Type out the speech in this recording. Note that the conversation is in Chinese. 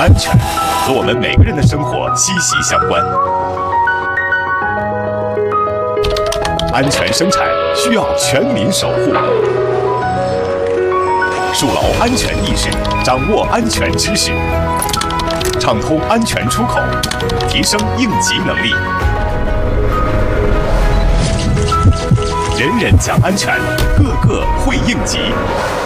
安全和我们每个人的生活息息相关。安全生产需要全民守护。树牢安全意识，掌握安全知识，畅通安全出口，提升应急能力。人人讲安全，个个会应急。